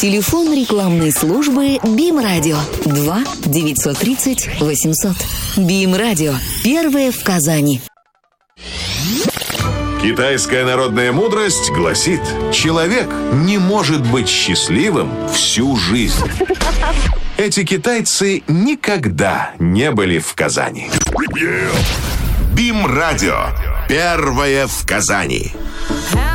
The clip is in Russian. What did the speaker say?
Телефон рекламной службы БИМ Радио 2 930 800. БИМ Радио. Первое в Казани. Китайская народная мудрость гласит: человек не может быть счастливым всю жизнь. Эти китайцы никогда не были в Казани. БИМ Радио. Первое в Казани.